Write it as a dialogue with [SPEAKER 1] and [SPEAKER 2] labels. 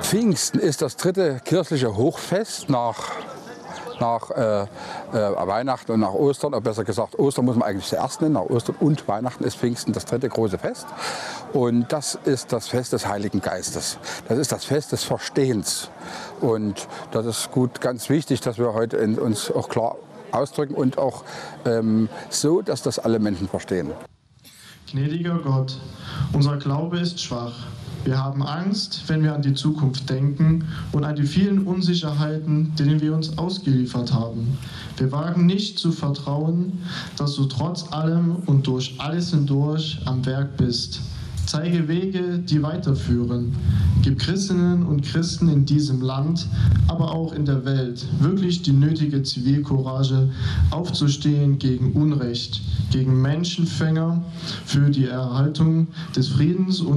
[SPEAKER 1] Pfingsten ist das dritte kirchliche Hochfest nach Weihnachten und nach Ostern, oder besser gesagt, Ostern muss man eigentlich zuerst nennen. Nach Ostern und Weihnachten ist Pfingsten das dritte große Fest. Und das ist das Fest des Heiligen Geistes. Das ist das Fest des Verstehens. Und das ist gut, ganz wichtig, dass wir heute uns auch klar ausdrücken und auch so, dass das alle Menschen verstehen.
[SPEAKER 2] Gnädiger Gott, unser Glaube ist schwach. Wir haben Angst, wenn wir an die Zukunft denken und an die vielen Unsicherheiten, denen wir uns ausgeliefert haben. Wir wagen nicht zu vertrauen, dass du trotz allem und durch alles hindurch am Werk bist. Zeige Wege, die weiterführen. Gib Christinnen und Christen in diesem Land, aber auch in der Welt, wirklich die nötige Zivilcourage, aufzustehen gegen Unrecht, gegen Menschenfänger, für die Erhaltung des Friedens und